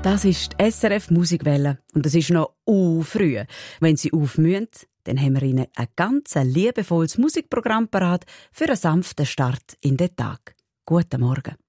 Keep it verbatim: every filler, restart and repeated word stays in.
Das ist die S R F Musikwelle und es ist noch u früh. Wenn Sie aufmühen, dann haben wir Ihnen ein ganz liebevolles Musikprogramm parat für einen sanften Start in den Tag. Guten Morgen.